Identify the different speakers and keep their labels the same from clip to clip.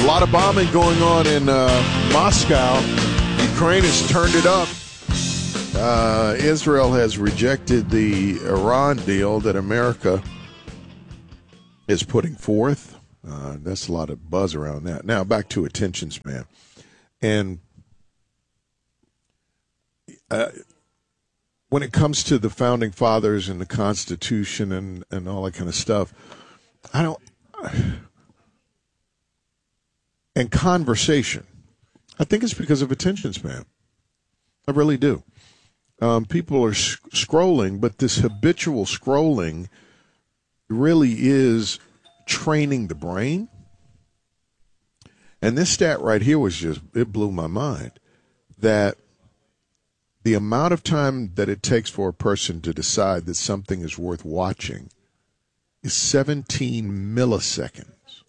Speaker 1: A lot of bombing going on in Moscow. Ukraine has turned it up. Israel has rejected the Iran deal that America is putting forth. That's a lot of buzz around that. Now back to attention span. And when it comes to the founding fathers and the Constitution and all that kind of stuff, and conversation, I think it's because of attention span. I really do. People are scrolling, but this habitual scrolling really is training the brain. And this stat right here it blew my mind, that the amount of time that it takes for a person to decide that something is worth watching is 17 milliseconds.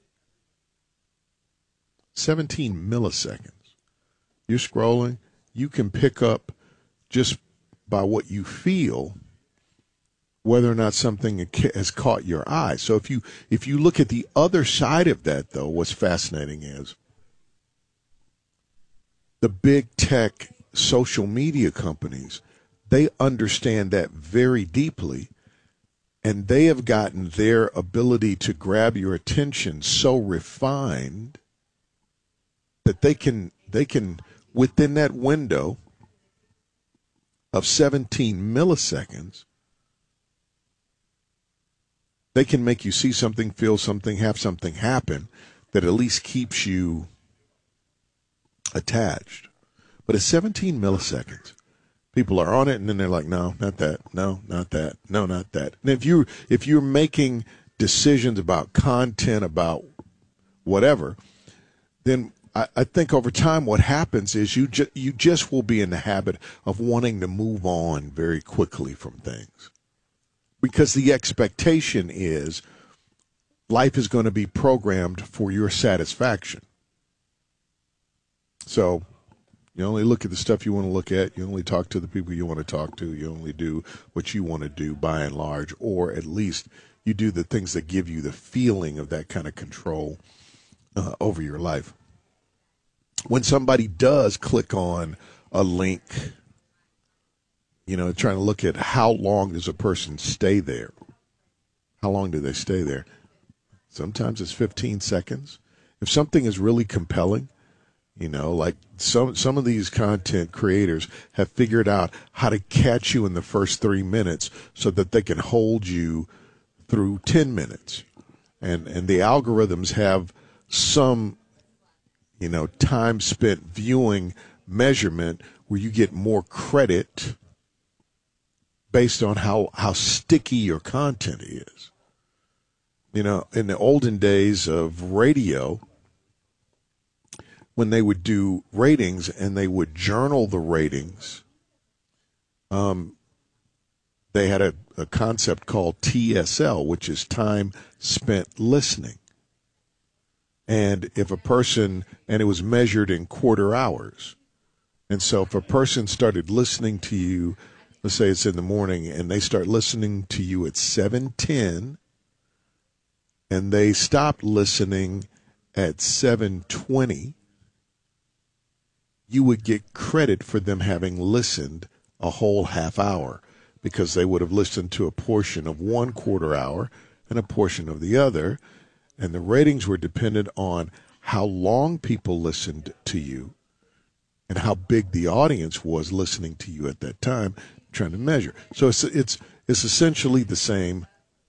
Speaker 1: 17 milliseconds. You're scrolling, you can pick up just by what you feel whether or not something has caught your eye. So if you look at the other side of that, though, what's fascinating is the big tech social media companies, they understand that very deeply, and they have gotten their ability to grab your attention so refined that they can within that window of 17 milliseconds, they can make you see something, feel something, have something happen that at least keeps you attached. But at 17 milliseconds, people are on it, and then they're like, no, not that, no, not that, no, not that. And if you're making decisions about content, about whatever, then I think over time what happens is you just will be in the habit of wanting to move on very quickly from things. Because the expectation is life is going to be programmed for your satisfaction. So you only look at the stuff you want to look at. You only talk to the people you want to talk to. You only do what you want to do by and large, or at least you do the things that give you the feeling of that kind of control over your life. When somebody does click on a link, trying to look at how long does a person stay there? How long do they stay there? Sometimes it's 15 seconds. If something is really compelling, like some of these content creators have figured out how to catch you in the first 3 minutes so that they can hold you through 10 minutes. And the algorithms have some, time spent viewing measurement where you get more credit based on how sticky your content is. In the olden days of radio, when they would do ratings and they would journal the ratings, they had a concept called TSL, which is time spent listening. And if a person, and it was measured in quarter hours. And so if a person started listening to you, let's say it's in the morning, and they start listening to you at 7:10, and they stopped listening at 7:20, you would get credit for them having listened a whole half hour, because they would have listened to a portion of one quarter hour and a portion of the other, and the ratings were dependent on how long people listened to you and how big the audience was listening to you at that time, trying to measure. So it's essentially the same,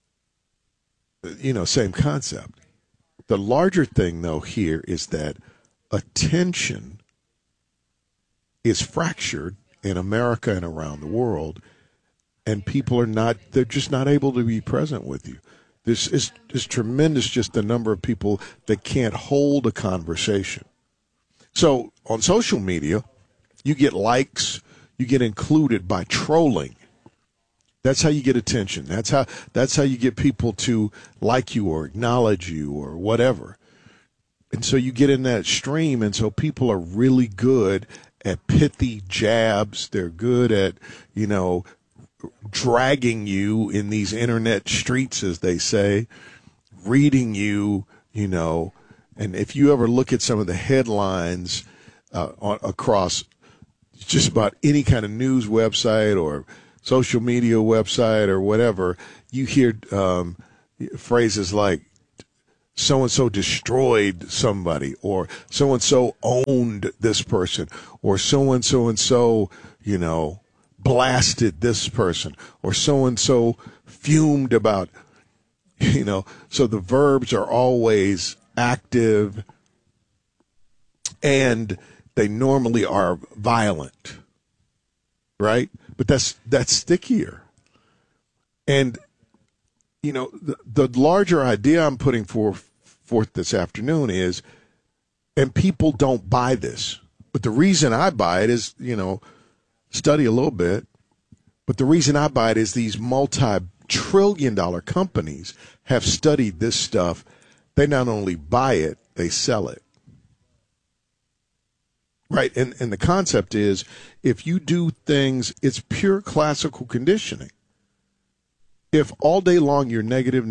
Speaker 1: same concept. The larger thing, though, here is that attention is fractured in America and around the world, and people they're just not able to be present with you. This is tremendous, just the number of people that can't hold a conversation. So on social media, you get likes, you get included by trolling. That's how you get attention. That's how you get people to like you or acknowledge you or whatever. And so you get in that stream, and so people are really good at pithy jabs. They're good at, dragging you in these internet streets, as they say, reading you, And if you ever look at some of the headlines across just about any kind of news website or social media website or whatever, you hear phrases like so-and-so destroyed somebody, or so-and-so owned this person, or so-and-so, blasted this person, or so-and-so fumed about, so the verbs are always active, and they normally are violent, right? But that's stickier. And, the larger idea I'm putting forth this afternoon is, and people don't buy this, but the reason I buy it is, study a little bit, but the reason I buy it is these multi-trillion-dollar companies have studied this stuff. They not only buy it, they sell it. Right, and the concept is, if you do things, it's pure classical conditioning. If all day long you're negative,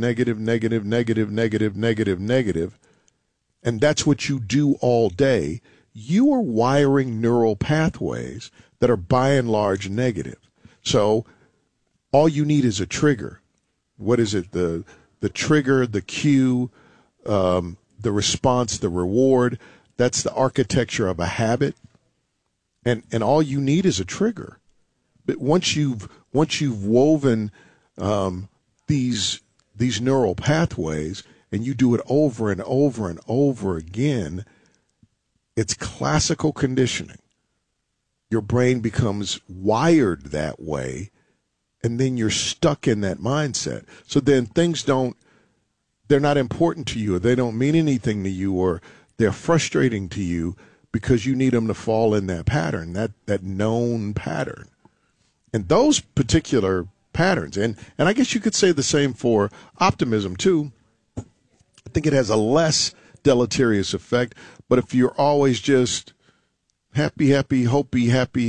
Speaker 1: and that's what you do all day, you are wiring neural pathways that are by and large negative. So all you need is a trigger. What is it? The trigger, the cue, the response, the reward. That's the architecture of a habit. And all you need is a trigger. But once you've woven these neural pathways, and you do it over and over and over again, it's classical conditioning. Your brain becomes wired that way, and then you're stuck in that mindset. So then they're not important to you, or they don't mean anything to you, or they're frustrating to you because you need them to fall in that pattern, that known pattern. And those particular patterns, and I guess you could say the same for optimism too. I think it has a less deleterious effect, but if you're always just happy, hopey,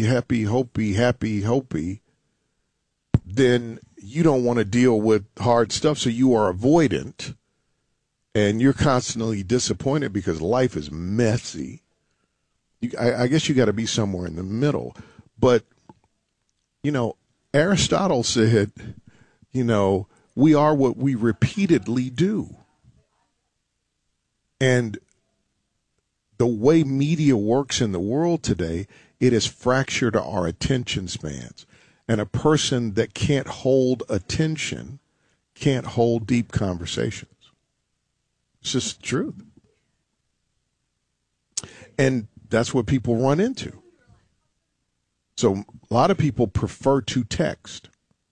Speaker 1: then you don't want to deal with hard stuff, so you are avoidant, and you're constantly disappointed because life is messy. I guess you got to be somewhere in the middle. But, Aristotle said, we are what we repeatedly do. And the way media works in the world today, it has fractured our attention spans. And a person that can't hold attention can't hold deep conversations. It's just the truth. And that's what people run into. So a lot of people prefer to text.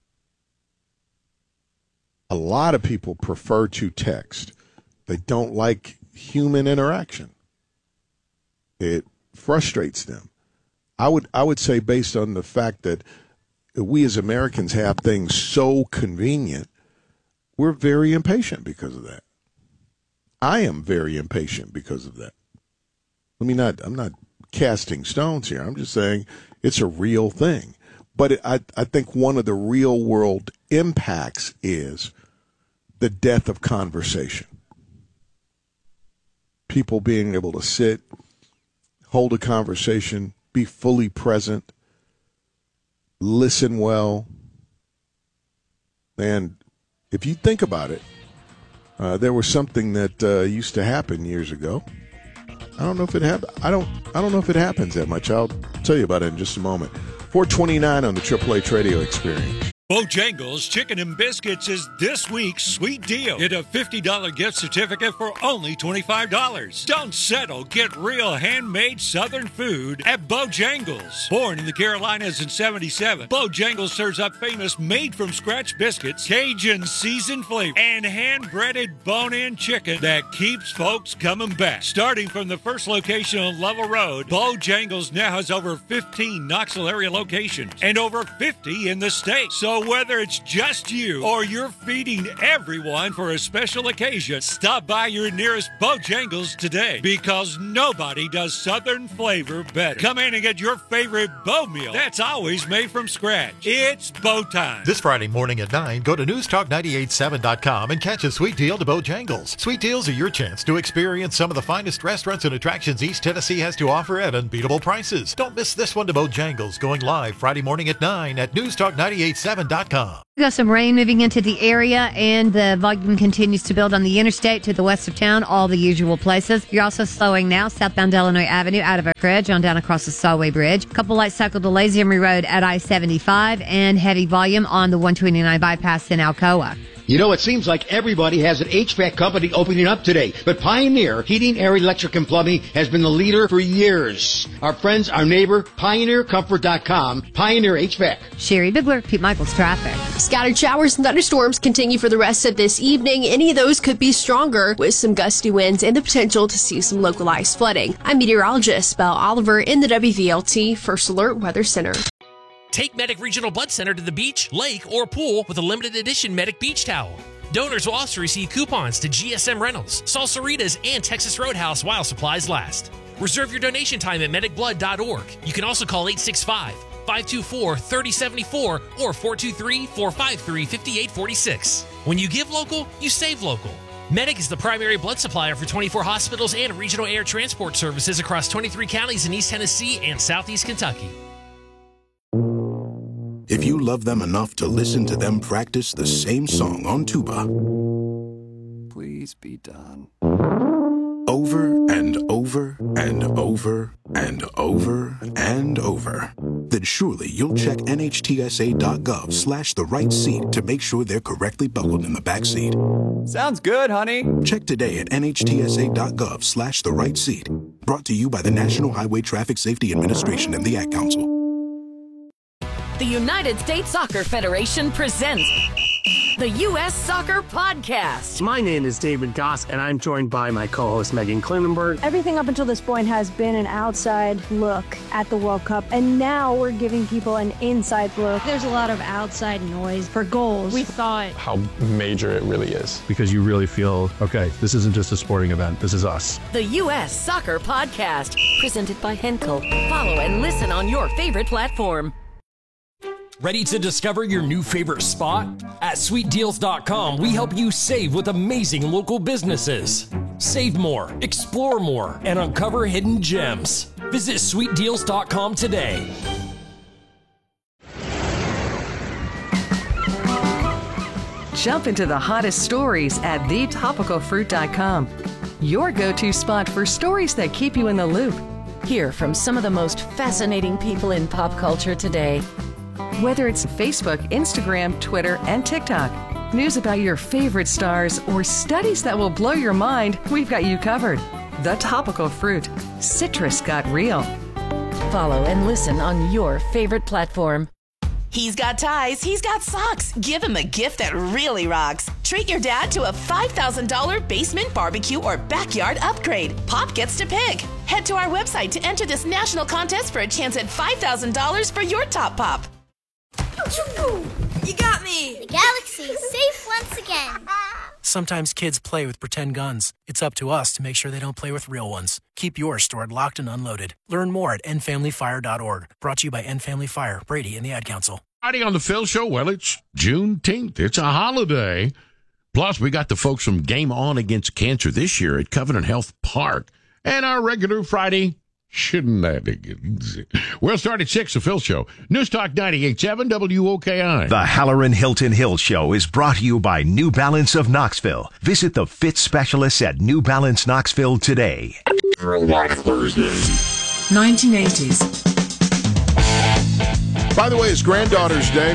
Speaker 1: A lot of people prefer to text. They don't like human interaction. It frustrates them. I would say, based on the fact that we as Americans have things so convenient, we're very impatient because of that. I am very impatient because of that. I'm not casting stones here. I'm just saying it's a real thing. But I think one of the real world impacts is the death of conversation. People being able to sit, hold a conversation, be fully present, listen well. And if you think about it, there was something that used to happen years ago. I don't know if it I don't know if it happens that much. I'll tell you about it in just a moment. 429 on the Triple H Radio Experience.
Speaker 2: Bojangles Chicken and Biscuits is this week's sweet deal. Get a $50 gift certificate for only $25. Don't settle. Get real handmade Southern food at Bojangles. Born in the Carolinas in 1977, Bojangles serves up famous made-from-scratch biscuits, Cajun seasoned flavor, and hand-breaded bone-in chicken that keeps folks coming back. Starting from the first location on Level Road, Bojangles now has over 15 Knoxville area locations and over 50 in the state. So So whether it's just you or you're feeding everyone for a special occasion, stop by your nearest Bojangles today, because nobody does Southern flavor better. Come in and get your favorite Bo meal that's always made from scratch. It's Bo time.
Speaker 3: This Friday morning at 9, go to newstalk987.com and catch a sweet deal to Bojangles. Sweet deals are your chance to experience some of the finest restaurants and attractions East Tennessee has to offer at unbeatable prices. Don't miss this one to Bojangles, going live Friday morning at 9 at newstalk987.com.
Speaker 4: We got some rain moving into the area, and the volume continues to build on the interstate to the west of town, all the usual places. You're also slowing now southbound Illinois Avenue out of Oak Ridge on down across the Solway Bridge. Couple light cycle delays Emory Road at I-75, and heavy volume on the 129 bypass in Alcoa.
Speaker 5: You know, it seems like everybody has an HVAC company opening up today, but Pioneer Heating, Air, Electric, and Plumbing has been the leader for years. Our friends, our neighbor, PioneerComfort.com, Pioneer HVAC.
Speaker 4: Sherry Bigler, Pete Michaels Traffic.
Speaker 6: Scattered showers and thunderstorms continue for the rest of this evening. Any of those could be stronger, with some gusty winds and the potential to see some localized flooding. I'm meteorologist Belle Oliver in the WVLT First Alert Weather Center.
Speaker 7: Take Medic Regional Blood Center to the beach, lake, or pool with a limited edition Medic Beach Towel. Donors will also receive coupons to GSM Rentals, Salsaritas, and Texas Roadhouse while supplies last. Reserve your donation time at medicblood.org. You can also call 865-524-3074 or 423-453-5846. When you give local, you save local. Medic is the primary blood supplier for 24 hospitals and regional air transport services across 23 counties in East Tennessee and Southeast Kentucky.
Speaker 8: If you love them enough to listen to them practice the same song on tuba,
Speaker 9: please be done.
Speaker 8: Over and over and over and over and over, then surely you'll check NHTSA.gov/the right seat to make sure they're correctly buckled in the back seat.
Speaker 9: Sounds good, honey.
Speaker 8: Check today at NHTSA.gov/the right seat. Brought to you by the National Highway Traffic Safety Administration and the Ad Council.
Speaker 10: The United States Soccer Federation presents the U.S. Soccer Podcast.
Speaker 11: My name is David Goss, and I'm joined by my co-host Megan Klinenberg.
Speaker 12: Everything up until this point has been an outside look at the World Cup, and now we're giving people an inside look.
Speaker 13: There's a lot of outside noise for goals. We thought
Speaker 14: how major it really is.
Speaker 15: Because you really feel, okay, this isn't just a sporting event, this is us.
Speaker 10: The U.S. Soccer Podcast, presented by Henkel. Follow and listen on your favorite platform.
Speaker 16: Ready to discover your new favorite spot? At SweetDeals.com, we help you save with amazing local businesses. Save more, explore more, and uncover hidden gems. Visit SweetDeals.com today.
Speaker 17: Jump into the hottest stories at TheTopicalFruit.com. Your go-to spot for stories that keep you in the loop.
Speaker 10: Hear from some of the most fascinating people in pop culture today.
Speaker 17: Whether it's Facebook, Instagram, Twitter, and TikTok, news about your favorite stars, or studies that will blow your mind, we've got you covered. The Topical Fruit. Citrus got real.
Speaker 10: Follow and listen on your favorite platform.
Speaker 18: He's got ties, he's got socks. Give him a gift that really rocks. Treat your dad to a $5,000 basement barbecue or backyard upgrade. Pop gets to pick. Head to our website to enter this national contest for a chance at $5,000 for your top pop.
Speaker 19: You got me!
Speaker 20: The galaxy's safe once again.
Speaker 21: Sometimes kids play with pretend guns. It's up to us to make sure they don't play with real ones. Keep yours stored locked and unloaded. Learn more at endfamilyfire.org. Brought to you by End Family Fire, Brady, and the Ad Council.
Speaker 22: Friday on the Phil Show, well, it's Juneteenth. It's a holiday. Plus, we got the folks from Game On Against Cancer this year at Covenant Health Park. And our regular Friday shenanigans. We'll start at 6, the Phil Show. News Talk 98.7 WOKI.
Speaker 23: The Halloran Hilton Hill Show is brought to you by New Balance of Knoxville. Visit the fit specialists at New Balance Knoxville today.
Speaker 24: Throwback Thursday.
Speaker 25: 1980s.
Speaker 1: By the way, it's Granddaughter's Day.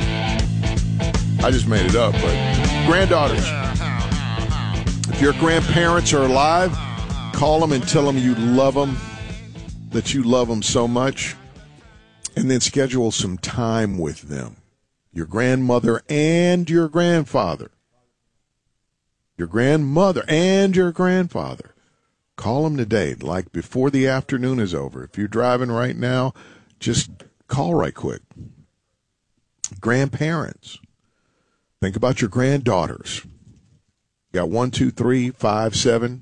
Speaker 1: I just made it up, but granddaughters. If your grandparents are alive, call them and tell them you love them, that you love them so much, and then schedule some time with them. Your grandmother and your grandfather. Your grandmother and your grandfather. Call them today, like before the afternoon is over. If you're driving right now, just call right quick. Grandparents, think about your granddaughters. You got 1, 2, 3, 5, 7.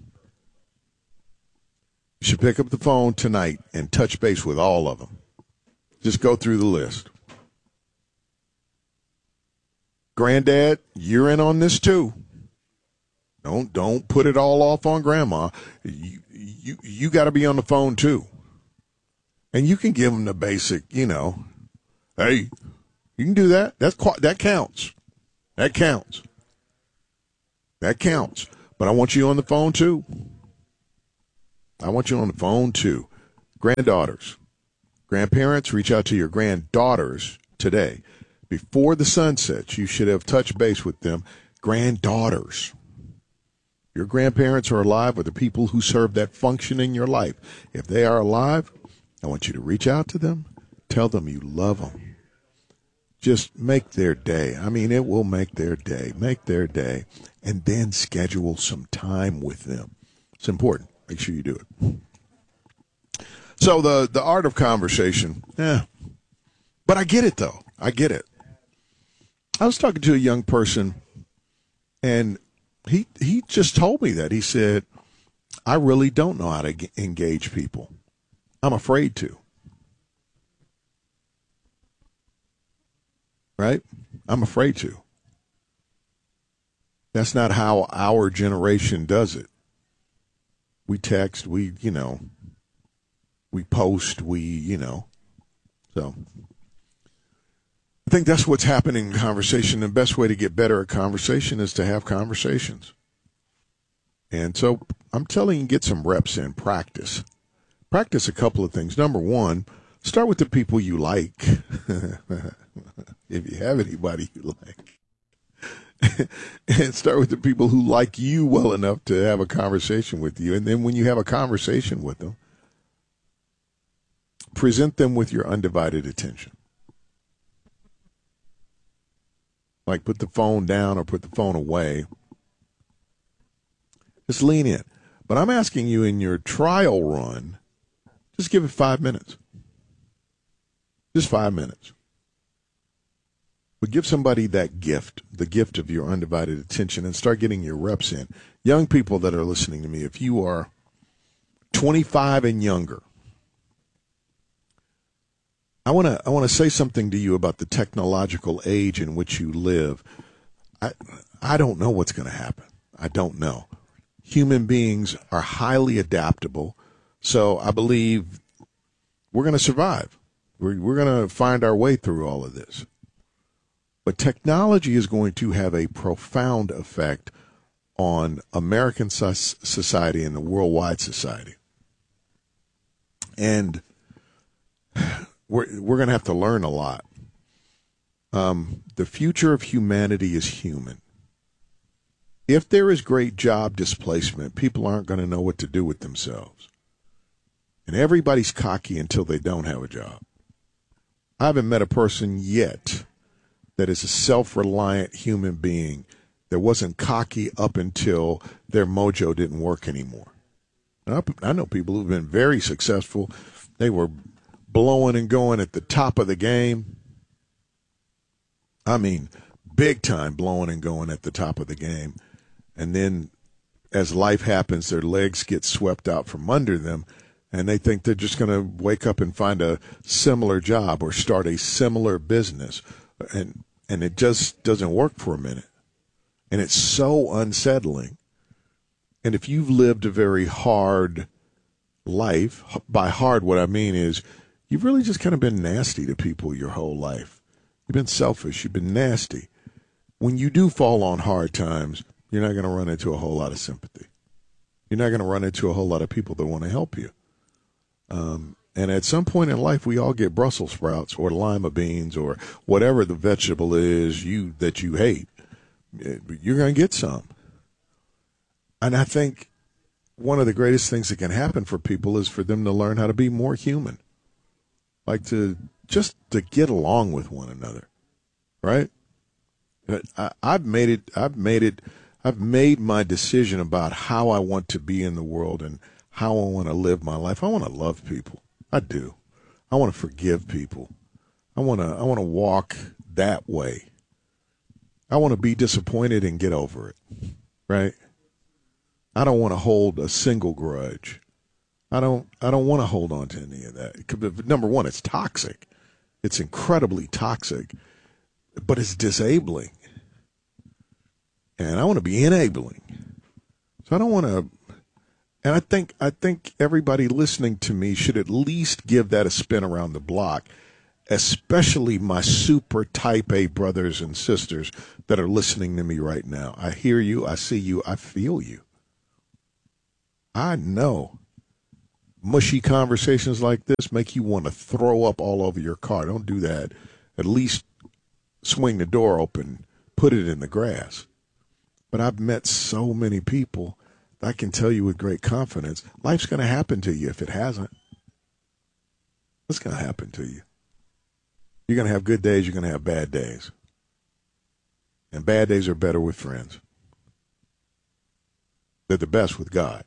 Speaker 1: You should pick up the phone tonight and touch base with all of them. Just go through the list. Granddad, you're in on this too. Don't put it all off on grandma. You got to be on the phone too. And you can give them the basic, hey, you can do that. That counts. That counts. That counts. But I want you on the phone too. I want you on the phone too. Granddaughters, grandparents, reach out to your granddaughters today. Before the sun sets, you should have touched base with them. Granddaughters. Your grandparents are alive, or the people who serve that function in your life. If they are alive, I want you to reach out to them. Tell them you love them. Just make their day. I mean, it will make their day. Make their day. And then schedule some time with them. It's important. Make sure you do it. So the art of conversation, but I get it, though. I get it. I was talking to a young person, and he just told me that. He said, I really don't know how to engage people. I'm afraid to. Right? I'm afraid to. That's not how our generation does it. We text, we post, so. I think that's what's happening in conversation. The best way to get better at conversation is to have conversations. And so I'm telling you, get some reps in, practice. Practice a couple of things. Number one, start with the people you like. If you have anybody you like. And start with the people who like you well enough to have a conversation with you. And then when you have a conversation with them, present them with your undivided attention. Like put the phone down or put the phone away. Just lean in. But I'm asking you in your trial run, just give it 5 minutes. Just 5 minutes. But give somebody that gift, the gift of your undivided attention, and start getting your reps in. Young people that are listening to me, if you are 25 and younger, I want to say something to you about the technological age in which you live. I don't know what's going to happen. I don't know. Human beings are highly adaptable, so I believe we're going to survive. We're going to find our way through all of this. But technology is going to have a profound effect on American society and the worldwide society. And we're going to have to learn a lot. The future of humanity is human. If there is great job displacement, people aren't going to know what to do with themselves. And everybody's cocky until they don't have a job. I haven't met a person yet that is a self-reliant human being that wasn't cocky up until their mojo didn't work anymore. I know people who've been very successful. They were blowing and going at the top of the game. I mean, big time blowing and going at the top of the game. And then as life happens, their legs get swept out from under them, and they think they're just going to wake up and find a similar job or start a similar business. And it just doesn't work for a minute. And it's so unsettling. And if you've lived a very hard life, by hard what I mean is you've really just kind of been nasty to people your whole life. You've been selfish. You've been nasty. When you do fall on hard times, you're not going to run into a whole lot of sympathy. You're not going to run into a whole lot of people that want to help you. And at some point in life, we all get Brussels sprouts or lima beans or whatever the vegetable is that you hate. You're going to get some. And I think one of the greatest things that can happen for people is for them to learn how to be more human. Like to get along with one another. Right? I've made my decision about how I want to be in the world and how I want to live my life. I want to love people. I do. I want to forgive people. I want to walk that way. I want to be disappointed and get over it, right? I don't want to hold a single grudge. I don't want to hold on to any of that. Number one, it's toxic. It's incredibly toxic, but it's disabling. And I want to be enabling. So I don't want to. And I think everybody listening to me should at least give that a spin around the block, especially my super type A brothers and sisters that are listening to me right now. I hear you. I see you. I feel you. I know mushy conversations like this make you want to throw up all over your car. Don't do that. At least swing the door open, put it in the grass. But I've met so many people that I can tell you with great confidence, life's going to happen to you if it hasn't. What's going to happen to you? You're going to have good days, you're going to have bad days. And bad days are better with friends. They're the best with God.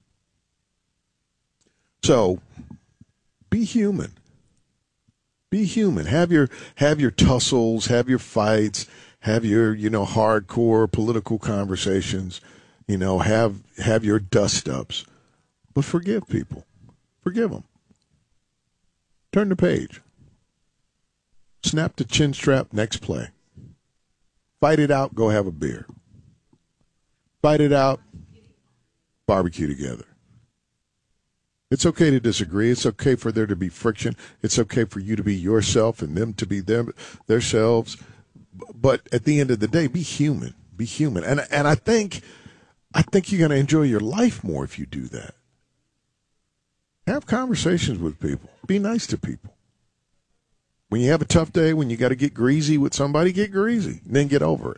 Speaker 1: So, be human. Be human. Have your tussles, have your fights, have your, hardcore political conversations, have your dust-ups. But forgive people. Forgive them. Turn the page. Snap the chin strap, next play. Fight it out, go have a beer. Fight it out, barbecue together. It's okay to disagree. It's okay for there to be friction. It's okay for you to be yourself and them to be themselves. But at the end of the day, be human. Be human. And I think you're going to enjoy your life more if you do that. Have conversations with people. Be nice to people. When you have a tough day, when you got to get greasy with somebody, get greasy. And then get over it.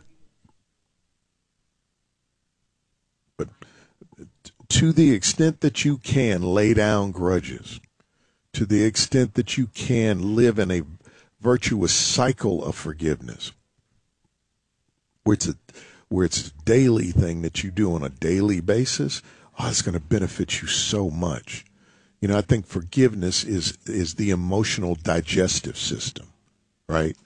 Speaker 1: But to the extent that you can, lay down grudges. To the extent that you can, live in a virtuous cycle of forgiveness. Where it's a daily thing that you do on a daily basis. Oh, it's going to benefit you so much. I think forgiveness is the emotional digestive system, right?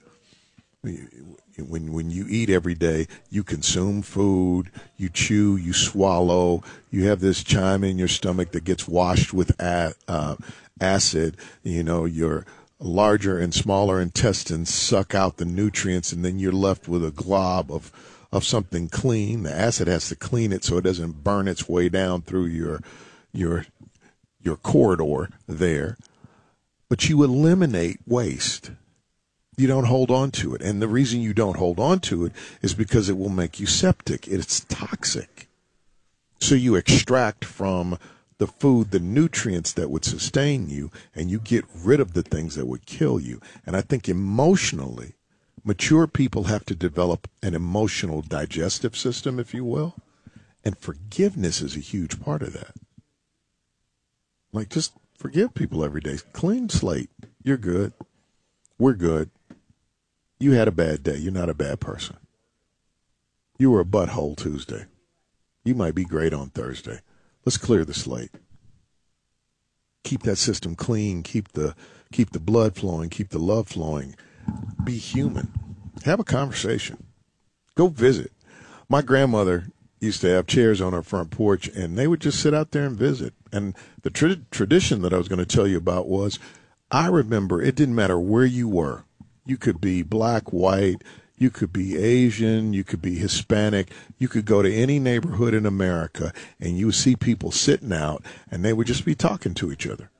Speaker 1: When you eat every day, you consume food, you chew, you swallow, you have this chyme in your stomach that gets washed with acid. Your larger and smaller intestines suck out the nutrients, and then you're left with a glob of something clean. The acid has to clean it so it doesn't burn its way down through your corridor there. But you eliminate waste. You don't hold on to it. And the reason you don't hold on to it is because it will make you septic. It's toxic. So you extract from the food the nutrients that would sustain you, and you get rid of the things that would kill you. And I think emotionally, mature people have to develop an emotional digestive system, if you will. And forgiveness is a huge part of that. Like, just forgive people every day. Clean slate. You're good. We're good. You had a bad day. You're not a bad person. You were a butthole Tuesday. You might be great on Thursday. Let's clear the slate. Keep that system clean. Keep the blood flowing. Keep the love flowing. Be human. Have a conversation. Go visit. My grandmother used to have chairs on her front porch, and they would just sit out there and visit. And the tradition that I was going to tell you about was, I remember it didn't matter where you were. You could be black, white, you could be Asian, you could be Hispanic. You could go to any neighborhood in America, and you would see people sitting out, and they would just be talking to each other.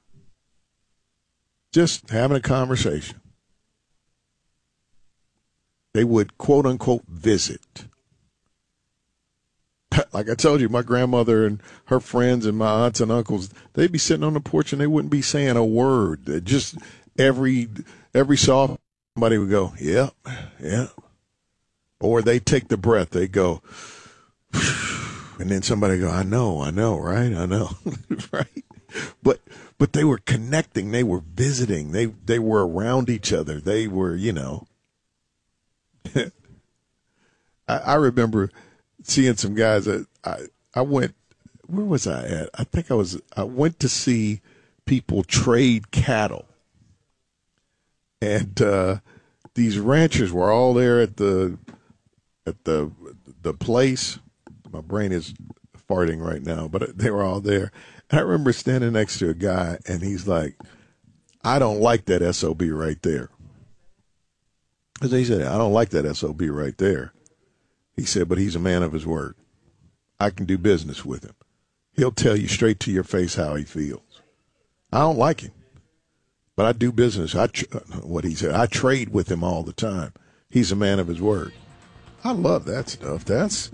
Speaker 1: Just having a conversation. They would, quote unquote, visit. Like I told you, my grandmother and her friends and my aunts and uncles, they'd be sitting on the porch and they wouldn't be saying a word. Just every so often somebody would go, yeah. Or they take the breath. They go, and then somebody go, I know, right? I know, right? But they were connecting. They were visiting. They were around each other. They were, I remember seeing some guys that I went, where was I at? I think I went to see people trade cattle. And these ranchers were all there at the place. My brain is farting right now, but they were all there. And I remember standing next to a guy, and he's like, I don't like that SOB right there. As he said, I don't like that SOB right there. He said, but he's a man of his word. I can do business with him. He'll tell you straight to your face how he feels. I don't like him, but I do business. What he said, I trade with him all the time. He's a man of his word. I love that stuff. That's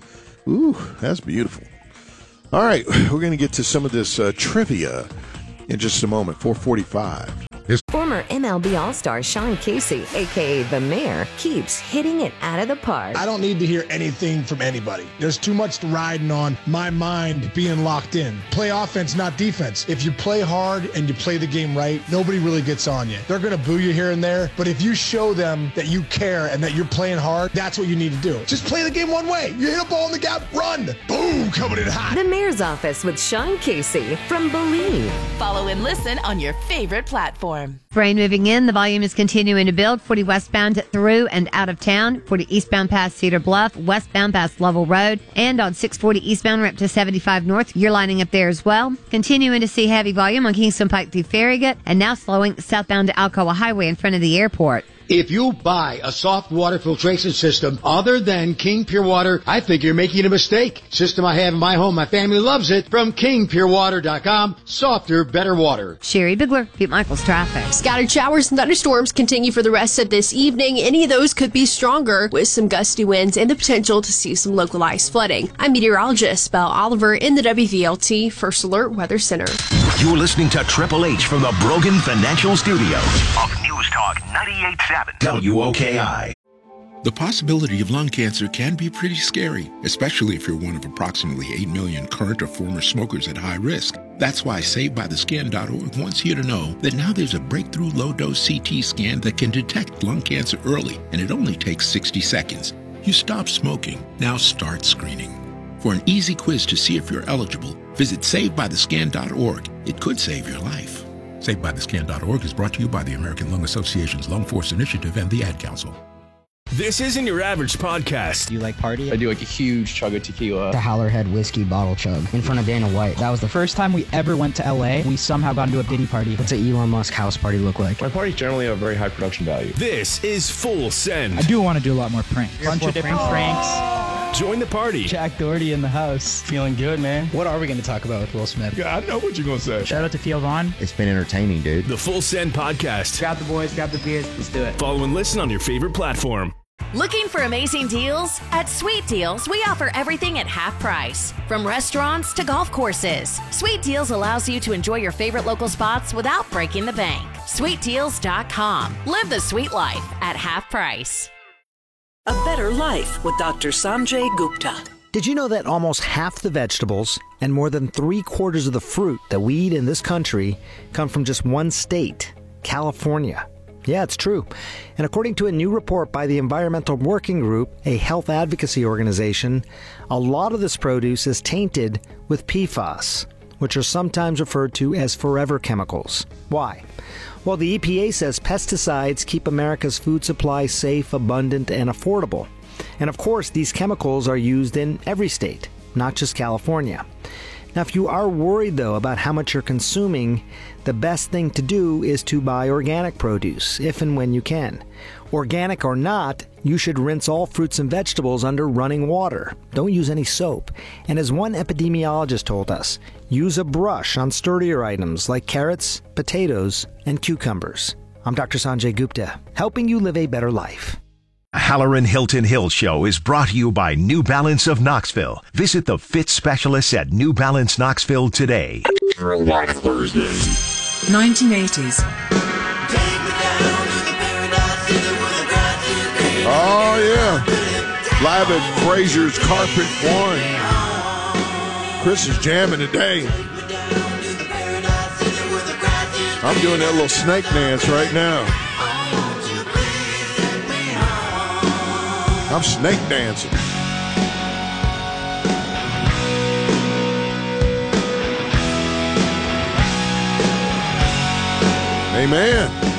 Speaker 1: beautiful. All right, we're going to get to some of this trivia in just a moment. 4:45.
Speaker 10: Former MLB All-Star Sean Casey, a.k.a. The Mayor, keeps hitting it out of the park.
Speaker 2: I don't need to hear anything from anybody. There's too much riding on my mind being locked in. Play offense, not defense. If you play hard and you play the game right, nobody really gets on you. They're going to boo you here and there, but if you show them that you care and that you're playing hard, that's what you need to do. Just play the game one way. You hit a ball in the gap, run. Boom, coming in hot.
Speaker 10: The Mayor's Office with Sean Casey from Believe.
Speaker 18: Follow and listen on your favorite platform.
Speaker 3: Rain moving in. The volume is continuing to build. 40 westbound through and out of town. 40 eastbound past Cedar Bluff. Westbound past Lovell Road. And on 640 eastbound, we're up to 75 north. You're lining up there as well. Continuing to see heavy volume on Kingston Pike through Farragut. And now slowing southbound to Alcoa Highway in front of the airport.
Speaker 4: If you buy a soft water filtration system other than King Pure Water, I think you're making a mistake. System I have in my home, my family loves it. From KingPureWater.com, softer, better water.
Speaker 3: Sherry Bigler, Pete Michaels Traffic.
Speaker 6: Scattered showers and thunderstorms continue for the rest of this evening. Any of those could be stronger with some gusty winds and the potential to see some localized flooding. I'm meteorologist Belle Oliver in the WVLT First Alert Weather Center.
Speaker 23: You're listening to Triple H from the Brogan Financial Studios of News Talk 98.7 WOKI.
Speaker 8: The possibility of lung cancer can be pretty scary, especially if you're one of approximately 8 million current or former smokers at high risk. That's why SaveByTheScan.org wants you to know that now there's a breakthrough low-dose CT scan that can detect lung cancer early, and it only takes 60 seconds. You stop smoking, now start screening. For an easy quiz to see if you're eligible, visit SaveByTheScan.org. It could save your life. SaveByTheScan.org is brought to you by the American Lung Association's Lung Force Initiative and the Ad Council.
Speaker 5: This isn't your average podcast.
Speaker 19: Do you like party?
Speaker 14: I do like a huge chug of tequila.
Speaker 19: The Howlerhead whiskey bottle chug in front of Dana White. That was the first time we ever went to LA. We somehow got into a Diddy party. What's an Elon Musk house party look like?
Speaker 14: My parties generally have a very high production value.
Speaker 5: This is Full Send.
Speaker 19: I do want to do a lot more pranks. Bunch of different pranks.
Speaker 5: Join the party.
Speaker 19: Jack Doherty in the house. Feeling good, man. What are we going to talk about with Will Smith?
Speaker 14: Yeah, I know what you're going to say.
Speaker 19: Shout out to Theo Vaughn.
Speaker 14: It's been entertaining, dude.
Speaker 5: The Full Send Podcast.
Speaker 19: Grab the boys, grab the beers. Let's do it.
Speaker 5: Follow and listen on your favorite platform.
Speaker 10: Looking for amazing deals? At Sweet Deals, we offer everything at half price. From restaurants to golf courses. Sweet Deals allows you to enjoy your favorite local spots without breaking the bank. SweetDeals.com. Live the sweet life at half price.
Speaker 26: A better life with Dr. Sanjay Gupta.
Speaker 27: Did you know that almost half the vegetables and more than 3/4 of the fruit that we eat in this country come from just one state, California? Yeah, it's true. And according to a new report by the Environmental Working Group, a health advocacy organization, a lot of this produce is tainted with PFAS, which are sometimes referred to as forever chemicals. Why? Well, the EPA says pesticides keep America's food supply safe, abundant, and affordable. And of course, these chemicals are used in every state, not just California. Now, if you are worried, though, about how much you're consuming, the best thing to do is to buy organic produce, if and when you can. Organic or not, you should rinse all fruits and vegetables under running water. Don't use any soap. And as one epidemiologist told us, use a brush on sturdier items like carrots, potatoes, and cucumbers. I'm Dr. Sanjay Gupta, helping you live a better life.
Speaker 23: Halloran Hilton Hill Show is brought to you by New Balance of Knoxville. Visit the fit specialists at New Balance Knoxville today.
Speaker 25: Throwback Thursday. 1980s.
Speaker 1: Oh, yeah. Live at Frazier's Carpet One. Chris is jamming today. I'm doing that little snake dance right now. I'm snake dancing. Amen.